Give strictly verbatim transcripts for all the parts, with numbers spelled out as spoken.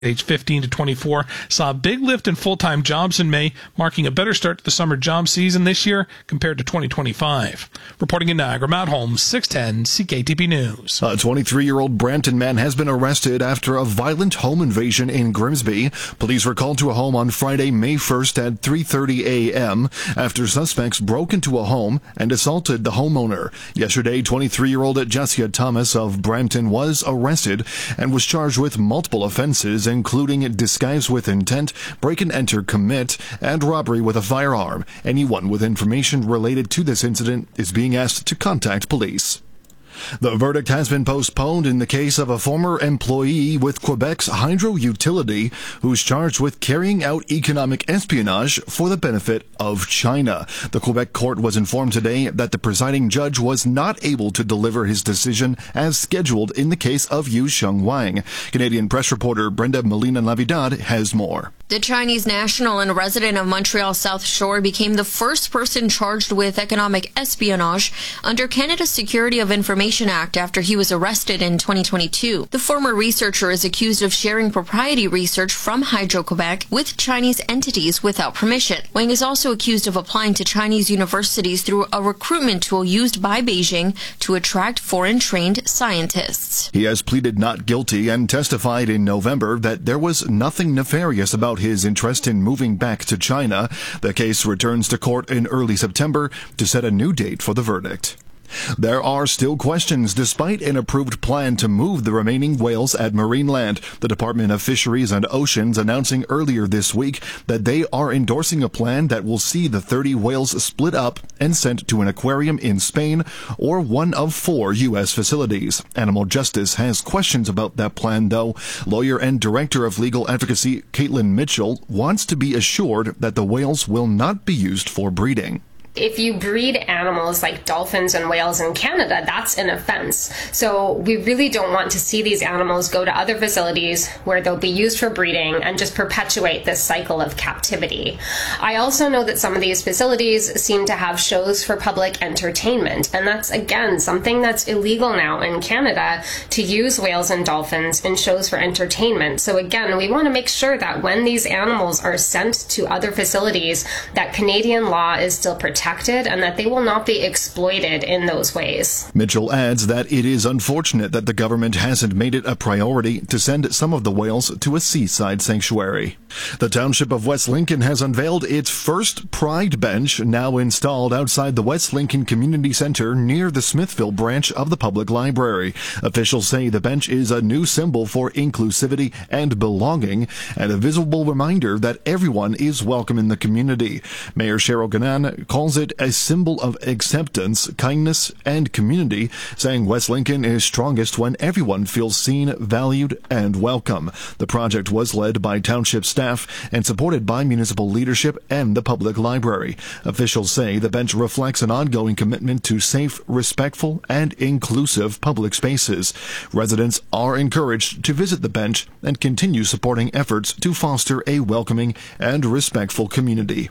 age fifteen to twenty-four, saw a big lift in full-time jobs in May, marking a better start to the summer job season this year compared to twenty twenty-five. Reporting in Niagara, Matt Holmes, six ten C K T B News. A twenty-three-year-old Brampton man has been arrested after a violent home invasion in Grimsby. Police were called to a home on Friday, May first at three thirty a.m. after suspects broke into a home and assaulted the homeowner. Yesterday, twenty-three-year-old Jessica Thomas of Brampton was arrested and was charged with multiple offenses, including disguise with intent, break-and-enter commit, and robbery with a firearm. Anyone with information related to this incident is being asked to contact police. The verdict has been postponed in the case of a former employee with Quebec's hydro utility who's charged with carrying out economic espionage for the benefit of China. The Quebec court was informed today that the presiding judge was not able to deliver his decision as scheduled in the case of Yu Sheng Wang. Canadian press reporter Brenda Molina-Navidad has more. The Chinese national and resident of Montreal South Shore became the first person charged with economic espionage under Canada's Security of Information Act after he was arrested in twenty twenty-two. The former researcher is accused of sharing proprietary research from Hydro-Quebec with Chinese entities without permission. Wang is also accused of applying to Chinese universities through a recruitment tool used by Beijing to attract foreign-trained scientists. He has pleaded not guilty and testified in November that there was nothing nefarious about his interest in moving back to China. The case returns to court in early September to set a new date for the verdict. There are still questions despite an approved plan to move the remaining whales at Marineland. The Department of Fisheries and Oceans announcing earlier this week that they are endorsing a plan that will see the thirty whales split up and sent to an aquarium in Spain or one of four U S facilities. Animal Justice has questions about that plan, though. Lawyer and Director of Legal Advocacy Caitlin Mitchell wants to be assured that the whales will not be used for breeding. If you breed animals like dolphins and whales in Canada, that's an offense. So we really don't want to see these animals go to other facilities where they'll be used for breeding and just perpetuate this cycle of captivity. I also know that some of these facilities seem to have shows for public entertainment, and that's, again, something that's illegal now in Canada, to use whales and dolphins in shows for entertainment. So again, we want to make sure that when these animals are sent to other facilities, that Canadian law is still protected and that they will not be exploited in those ways. Mitchell adds that it is unfortunate that the government hasn't made it a priority to send some of the whales to a seaside sanctuary. The township of West Lincoln has unveiled its first Pride bench, now installed outside the West Lincoln Community Center near the Smithville branch of the public library. Officials say the bench is a new symbol for inclusivity and belonging and a visible reminder that everyone is welcome in the community. Mayor Cheryl Ganan calls it a symbol of acceptance, kindness, and community, saying West Lincoln is strongest when everyone feels seen, valued, and welcome. The project was led by township staff and supported by municipal leadership and the public library. Officials say the bench reflects an ongoing commitment to safe, respectful, and inclusive public spaces. Residents are encouraged to visit the bench and continue supporting efforts to foster a welcoming and respectful community.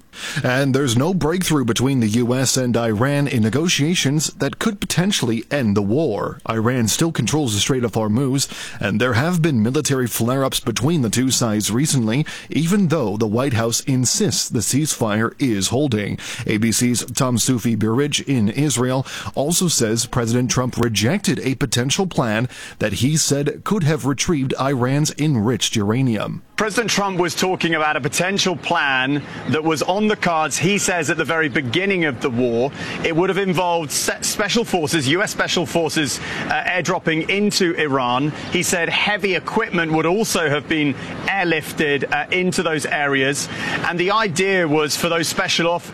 And there's no breakthrough between the U S and Iran in negotiations that could potentially end the war. Iran still controls the Strait of Hormuz, and there have been military flare-ups between the two sides recently, even though the White House insists the ceasefire is holding. A B C's Tom Sufi Burridge in Israel also says President Trump rejected a potential plan that he said could have retrieved Iran's enriched uranium. President Trump was talking about a potential plan that was on the cards, he says, at the very beginning of the war. It would have involved special forces, U S special forces, uh, airdropping into Iran. He said heavy equipment would also have been airlifted uh, into those areas. And the idea was for those special off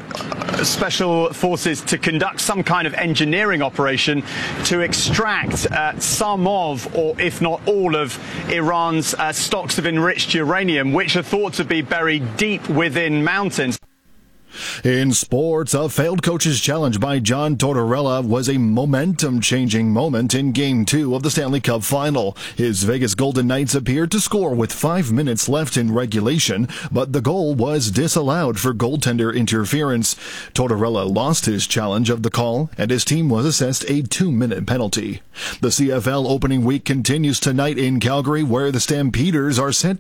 special forces to conduct some kind of engineering operation to extract uh, some of, or if not all of, Iran's uh, stocks of enriched uranium, which are thought to be buried deep within mountains. In sports, a failed coach's challenge by John Tortorella was a momentum-changing moment in Game two of the Stanley Cup Final. His Vegas Golden Knights appeared to score with five minutes left in regulation, but the goal was disallowed for goaltender interference. Tortorella lost his challenge of the call, and his team was assessed a two-minute penalty. The C F L opening week continues tonight in Calgary, where the Stampeders are set